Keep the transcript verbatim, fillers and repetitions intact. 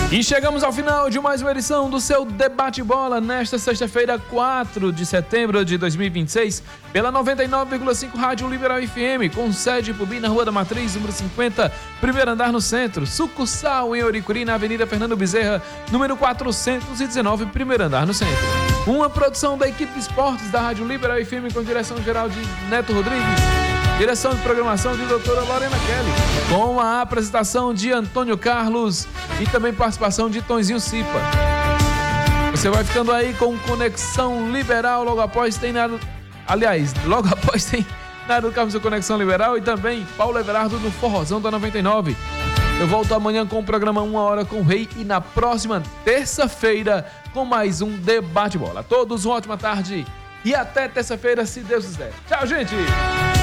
E chegamos ao final de mais uma edição do seu Debate Bola nesta sexta-feira, quatro de setembro de dois mil e vinte e seis, pela noventa e nove vírgula cinco Rádio Liberal F M, com sede em Pubi, na Rua da Matriz, número cinquenta, primeiro andar no centro, sucursal em Oricuri, na Avenida Fernando Bezerra, número quatrocentos e dezenove, primeiro andar no centro. Uma produção da equipe de esportes da Rádio Liberal F M com direção geral de Neto Rodrigues, direção de programação de doutora Lorena Kelly, com a apresentação de Antônio Carlos e também participação de Tonzinho Cipa. Você vai ficando aí com Conexão Liberal, logo após tem nada... Aliás, logo após tem nada do Carlos do Conexão Liberal e também Paulo Everardo no Forrozão da noventa e nove. Eu volto amanhã com o programa Uma Hora com o Rei e na próxima terça-feira com mais um Debate Bola. A todos uma ótima tarde e até terça-feira, se Deus quiser. Tchau, gente!